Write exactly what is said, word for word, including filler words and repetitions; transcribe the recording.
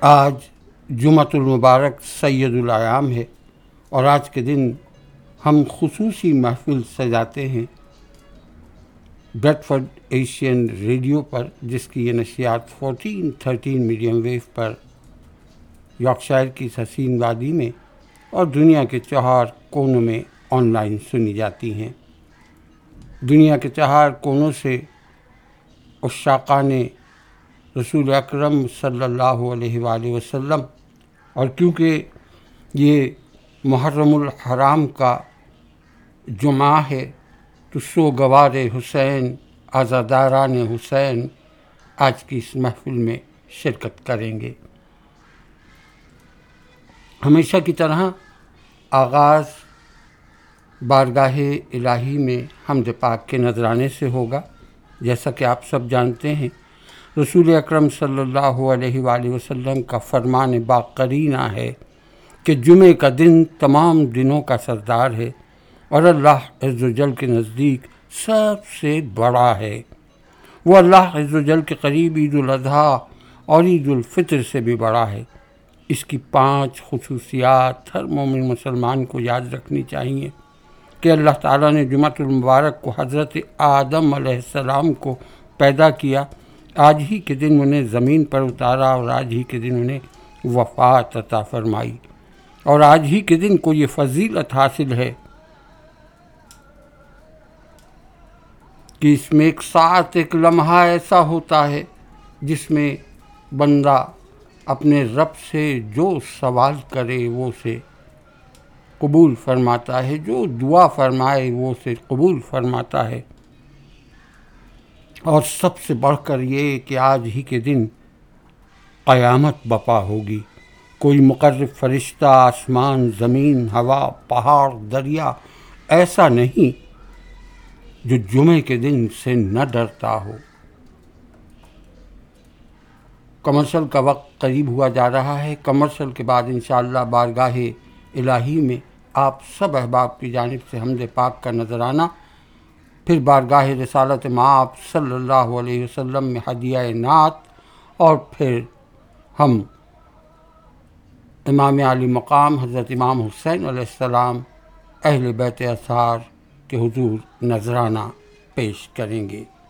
آج جمعۃ المبارک سید الایام ہے اور آج کے دن ہم خصوصی محفل سجاتے ہیں بریڈ فورڈ ایشین ریڈیو پر، جس کی یہ نشریات فورٹین تھرٹین میڈیم ویو پر یارکشائر کی اس حسین وادی میں اور دنیا کے چہار کونوں میں آن لائن سنی جاتی ہیں۔ دنیا کے چہار کونوں سے عشاقان رسول اکرم صلی اللہ علیہ وآلہ وسلم، اور کیونکہ یہ محرم الحرام کا جمعہ ہے تو سوگوار حسین، عزاداران حسین آج کی اس محفل میں شرکت کریں گے۔ ہمیشہ کی طرح آغاز بارگاہ الہی میں حمد پاک کے نذرانے سے ہوگا۔ جیسا کہ آپ سب جانتے ہیں، رسول اکرم صلی اللہ علیہ وآلہ وسلم کا فرمان باقرینہ ہے کہ جمعے کا دن تمام دنوں کا سردار ہے اور اللہ عز و جل کے نزدیک سب سے بڑا ہے۔ وہ اللہ عز و جل کے قریب عید الاضحیٰ اور عید الفطر سے بھی بڑا ہے۔ اس کی پانچ خصوصیات ہر مومن مسلمان کو یاد رکھنی چاہیے کہ اللہ تعالیٰ نے جمعۃ المبارک کو حضرت آدم علیہ السلام کو پیدا کیا، آج ہی کے دن انہیں زمین پر اتارا اور آج ہی کے دن انہیں وفات عطا فرمائی، اور آج ہی کے دن کو یہ فضیلت حاصل ہے کہ اس میں ایک ساتھ ایک لمحہ ایسا ہوتا ہے جس میں بندہ اپنے رب سے جو سوال کرے وہ اسے قبول فرماتا ہے، جو دعا فرمائے وہ اسے قبول فرماتا ہے۔ اور سب سے بڑھ کر یہ کہ آج ہی کے دن قیامت بپا ہوگی۔ کوئی مقرب فرشتہ، آسمان، زمین، ہوا، پہاڑ، دریا ایسا نہیں جو جمعے کے دن سے نہ ڈرتا ہو۔ کمرشل کا وقت قریب ہوا جا رہا ہے۔ کمرشل کے بعد انشاءاللہ بارگاہ الہی میں آپ سب احباب کی جانب سے حمد پاک کا نذرانہ، پھر بارگاہ رسالت مآب صلی اللہ علیہ وسلم میں ہدیہ نعت، اور پھر ہم امام علی مقام حضرت امام حسین علیہ السلام اہل بیت اطہار کے حضور نذرانہ پیش کریں گے۔